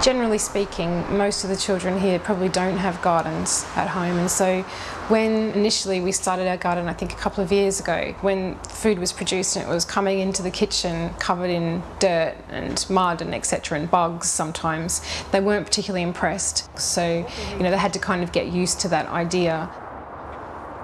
Generally speaking, most of the children here probably don't have gardens at home, and so when initially we started our garden, I think a couple of years ago, when food was produced and it was coming into the kitchen covered in dirt and mud and etc. and bugs sometimes, they weren't particularly impressed. So, they had to kind of get used to that idea.